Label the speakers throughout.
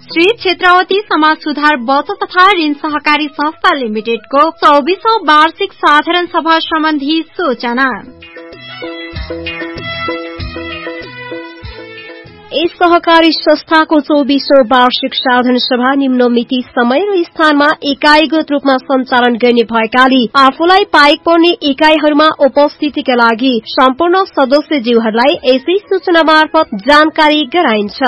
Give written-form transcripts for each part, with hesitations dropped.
Speaker 1: श्री क्षेत्रावती समाज सुधार बचत तथा ऋण सहकारी संस्था लिमिटेडको 24औं वार्षिक साधारण सभा सम्बन्धी सूचना।
Speaker 2: यस सहकारी संस्थाको 24औं वार्षिक साधारण सभा निम्न मिति, समय र स्थानमा इकाइगत रूपमा सञ्चालन गर्ने भएकाले आफूलाई पाइक पर्ने इकाइहरूमा उपस्थितिका लागि सम्पूर्ण सदस्यज्यूहरूलाई यसै सूचना मार्फत जानकारी गराइन्छ।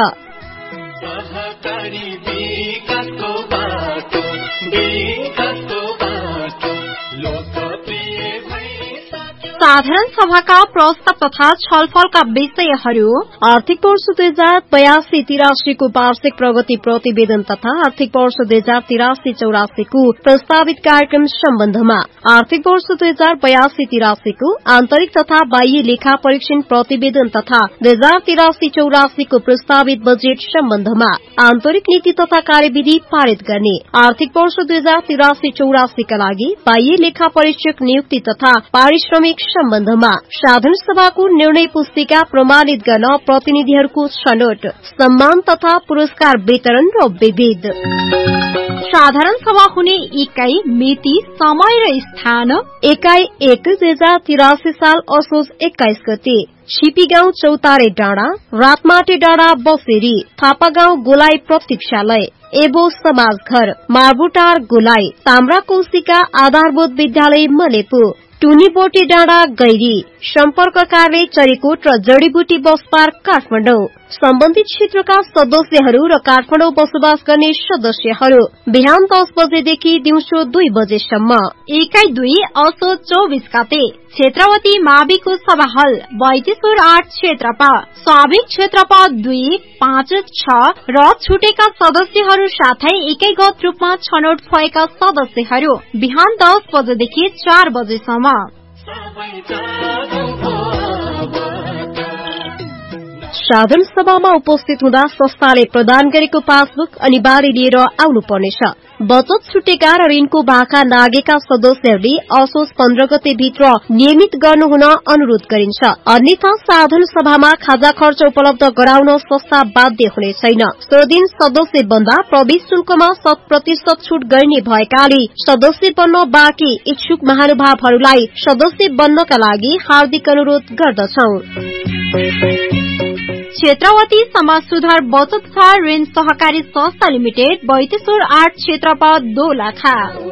Speaker 1: साधारण सभाका प्रस्ताव तथा छलफलका विषयहरू:
Speaker 2: आर्थिक वर्ष 2082-83 को वार्षिक प्रगति प्रतिवेदन तथा आर्थिक वर्ष 2083-84 को प्रस्तावित कार्यक्रम सम्बन्धमा, आर्थिक वर्ष 2082-83 को आन्तरिक तथा बाह्य लेखा परीक्षण प्रतिवेदन तथा 2083-84 को प्रस्तावित बजेट सम्बन्धमा, आन्तरिक नीति तथा कार्यविधि पारित गर्ने, आर्थिक वर्ष 2083-84 का लागि बाह्य लेखा परीक्षक नियुक्ति तथा पारिश्रमिक सम्बन्धमा, साधारण सभाको निर्णय पुस्तिका प्रमाणित गर्न प्रतिनिधिहरूको छनौट, सम्मान तथा पुरस्कार वितरण र विविध।
Speaker 1: साधारण सभा हुने इकाइ, मिति, समय र स्थान:
Speaker 2: इकाइ 1 2083 साल असोज 21 गते, छिपी गाउँ चौतारे डाँडा, रातमाटे डाँडा बसेरी, थापा गाउँ गोलाइ प्रतीक्षालय, एबो समाज घर, मार्बुटार गोलाइ, ताम्रा कौशिका आधारभूत विद्यालय मलेपु, टुनीबोटी डाँडा गैरी, सम्पर्क कार्यालय चरीकोट र जडीबुटी बस पार्क काठमाडौँ। सम्बन्धित क्षेत्रका सदस्यहरू र काठमाडौँ बसोबास गर्ने सदस्यहरू बिहान 10 बजेदेखि दिउँसो 2 बजेसम्म।
Speaker 1: इकाइ 2 असोज 24 गते, क्षेत्रावती माविको सभा हल, बैतेश्वर 8 क्षेत्रपा, स्वाभाविक क्षेत्रपा 2, 5, 6 र छुटेका सदस्यहरू साथै इकाइगत रूपमा छनौट भएका सदस्यहरू बिहान 10 बजेदेखि 4 बजेसम्म।
Speaker 2: साधारण सभामा उपस्थित हुँदा संस्थाले प्रदान गरेको पासबुक अनिवार्य लिएर आउनुपर्नेछ। बचत छुटेका र ऋणको भाका नागेका सदस्यहरूले असोज 15 गते भित्र नियमित गर्नुहुन अनुरोध गरिन्छ। अन्यथा साधारण सभामा खाजा खर्च उपलब्ध गराउन संस्था बाध्य हुने छैन। सो दिन सदस्य बन्दा प्रवेश शुल्कमा 100% छूट गर्ने भएकाले सदस्य बन्न बाँकी इच्छुक महानुभावहरूलाई सदस्य बन्नका लागि हार्दिक अनुरोध गर्दछौं।
Speaker 1: क्षेत्रावती समाज सुधार बचत तथा ऋण सहकारी संस्था लिमिटेड, बैतेश्वर 8 क्षेत्रपा 2 लाखा।